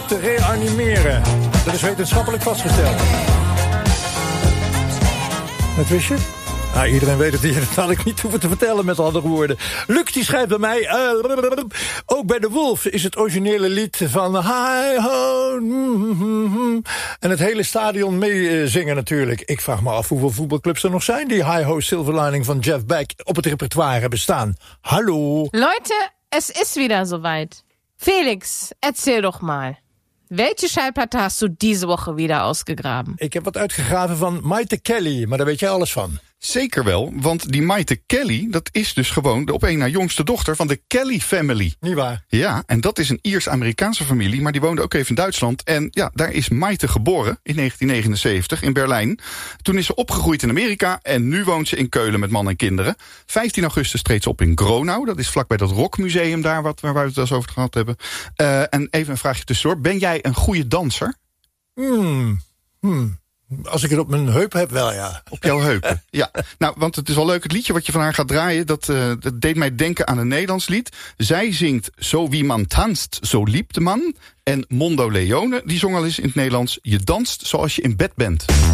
te reanimeren. Dat is wetenschappelijk vastgesteld. Dat wist je? Nou, iedereen weet het hier. Dat had ik niet hoeven te vertellen met andere woorden. Luc die schrijft bij mij... ook bij de Wolf is het originele lied van... Hi ho, en het hele stadion meezingen natuurlijk. Ik vraag me af hoeveel voetbalclubs er nog zijn... die Hi ho Silver Lining van Jeff Beck op het repertoire hebben staan. Hallo. Leute, es ist wieder soweit. Felix, erzähl doch mal. Welche Schallplatte hast du diese Woche wieder ausgegraben? Ik heb wat uitgegraven van Maite Kelly, maar daar weet jij alles van. Zeker wel, want die Maite Kelly, dat is dus gewoon de op één na jongste dochter van de Kelly family. Niet waar? Ja, en dat is een Iers-Amerikaanse familie, maar die woonde ook even in Duitsland. En ja, daar is Maite geboren in 1979 in Berlijn. Toen is ze opgegroeid in Amerika en nu woont ze in Keulen met man en kinderen. 15 augustus treedt ze op in Gronau, dat is vlakbij dat rockmuseum daar waar we het eens over gehad hebben. En even een vraagje tussendoor, ben jij een goede danser? Als ik het op mijn heup heb, wel ja. Op jouw heupen, ja. Nou, want het is wel leuk, het liedje wat je van haar gaat draaien... dat deed mij denken aan een Nederlands lied. Zij zingt Zo wie man tanzt, zo liebt de man. En Mondo Leone, die zong al eens in het Nederlands... Je danst zoals je in bed bent.